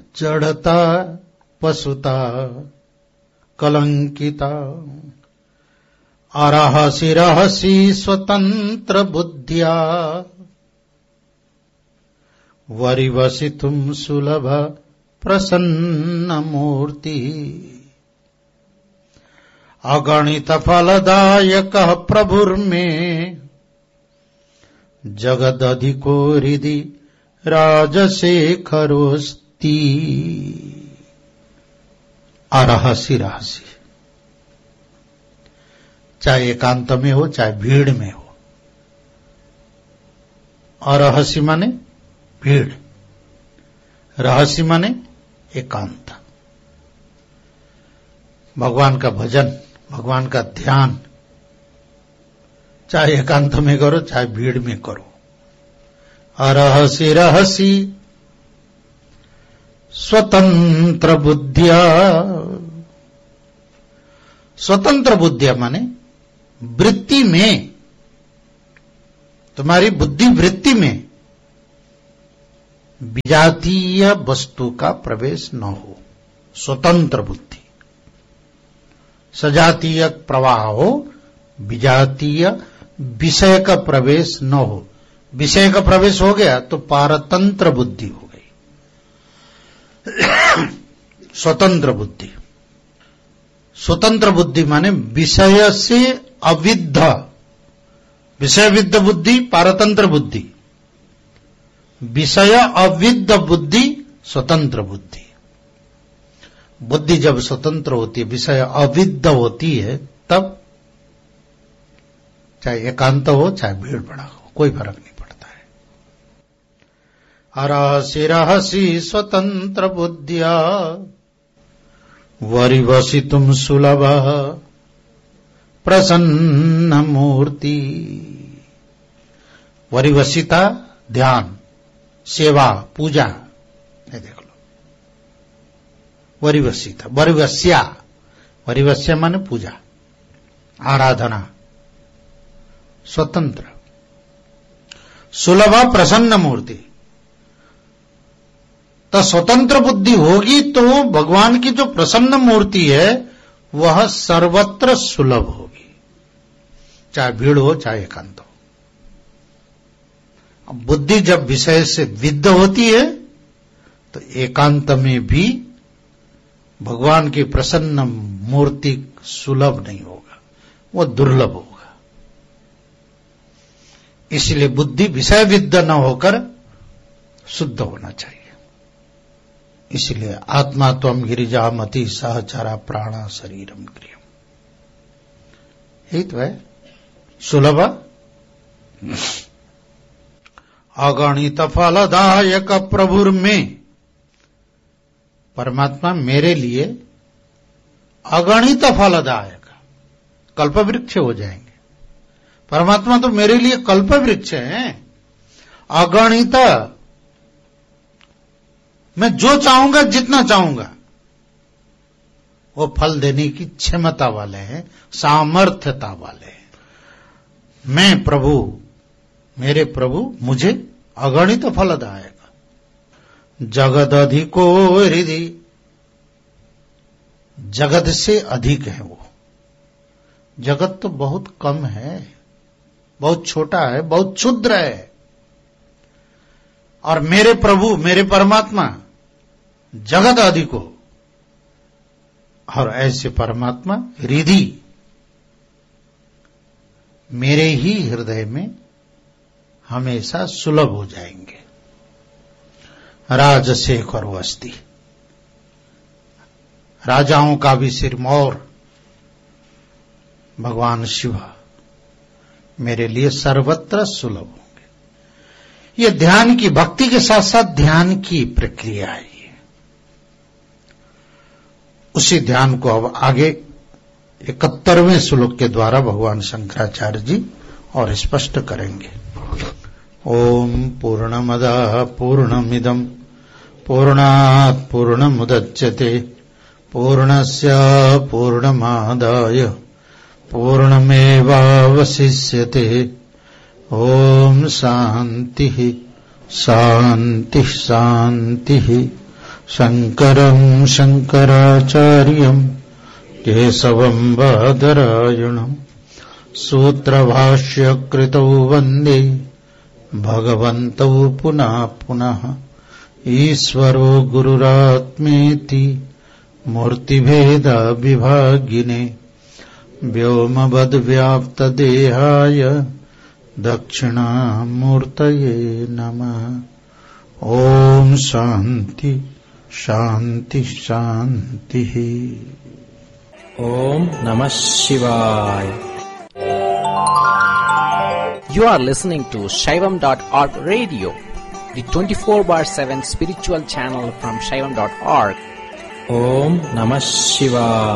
जड़ता पशुता कलंकिता अरहसि रहसि स्वतंत्र बुद्धिया वरिवसितुम सुलभ प्रसन्न मूर्ति अगणित फलदायक प्रभुर्मे जगदधिको हृदि राजशेखरोस्ति। अरहसि रहसि, चाहे एकांत में हो चाहे भीड़ में हो। अरहसि माने भीड़, रहस्य माने एकांत। भगवान का भजन, भगवान का ध्यान चाहे एकांत में करो चाहे भीड़ में करो। अरहसि रहसि स्वतंत्र बुद्धिया। स्वतंत्र बुद्धिया माने वृत्ति में, तुम्हारी बुद्धि वृत्ति में विजातीय वस्तु का प्रवेश न हो। स्वतंत्र बुद्धि, सजातीय प्रवाह हो, विजातीय विषय का प्रवेश न हो। विषय का प्रवेश हो गया तो पारतंत्र बुद्धि हो गई। स्वतंत्र बुद्धि, स्वतंत्र बुद्धि माने विषय से अविद्ध, विषय विद्ध बुद्धि पारतंत्र बुद्धि, विषय अविद्ध बुद्धि स्वतंत्र बुद्धि। बुद्धि जब स्वतंत्र होती है, विषय अविद्ध होती है, तब चाहे एकांत हो चाहे भीड़ बड़ा हो, कोई फर्क नहीं पड़ता है। अरहसि रहसि स्वतंत्र बुद्धिया वरिवसितुम सुलभ प्रसन्न मूर्ति। वरिवसिता ध्यान, सेवा, पूजा, ये देख लो। वरिवसिता, वरिवस्या, वरिवस्या माने पूजा, आराधना, स्वतंत्र। सुलभ प्रसन्न मूर्ति, तो स्वतंत्र बुद्धि होगी तो भगवान की जो प्रसन्न मूर्ति है वह सर्वत्र सुलभ होगी, चाहे भीड़ हो चाहे एकांत हो। बुद्धि जब विषय से विद्ध होती है तो एकांत में भी भगवान की प्रसन्न मूर्ति सुलभ नहीं होगा, वो दुर्लभ होगा। इसलिए बुद्धि विषय विद्ध न होकर शुद्ध होना चाहिए। इसलिए आत्मा त्वम गिरिजामति सहचरा प्राणा शरीरम क्रियम, यही तो है सुलभ। अगणित फलदायक प्रभुर में, परमात्मा मेरे लिए अगणित फलदायक, कल्प वृक्ष हो जाएंगे। परमात्मा तो मेरे लिए कल्प वृक्ष है। अगणित, मैं जो चाहूंगा जितना चाहूंगा वो फल देने की क्षमता वाले हैं, सामर्थ्यता वाले हैं। मैं प्रभु, मेरे प्रभु मुझे अगणित फलदायक, जगद अधिको हृदि, जगत से अधिक है वो। जगत तो बहुत कम है, बहुत छोटा है, बहुत क्षुद्र है, और मेरे प्रभु, मेरे परमात्मा जगत अधिको, और ऐसे परमात्मा हृदि, मेरे ही हृदय में हमेशा सुलभ हो जाएंगे। राजशेखर अस्ति, राजाओं का भी सिरमौर भगवान शिव मेरे लिए सर्वत्र सुलभ होंगे। ये ध्यान की, भक्ति के साथ साथ ध्यान की प्रक्रिया है। उसी ध्यान को अब आगे 71वें श्लोक के द्वारा भगवान शंकराचार्य जी और स्पष्ट करेंगे। ओम पूर्णमदः पूर्णमिदं पूर्णात् पूर्णमुदच्यते पूर्णस्य पूर्णमादाय पूर्णमेवावशिष्यते। ओम शांति शांति शांति। शङ्करम् शङ्कराचार्यम् केशवम् बादरायणम् सूत्रभाष्यकृतौ वन्दे भगवन्तौ पुनः पुनः। ईश्वरो गुरुरात्मेति मूर्तिभेदविभागिने व्योमवद्व्याप्तदेहाय दक्षिणामूर्तये नमः। ओम शांति शांति शांति। ओम नमः शिवाय। You are listening to Shaivam.org radio, the 24/7 spiritual channel from Shaivam.org. Om Namah Shivaya.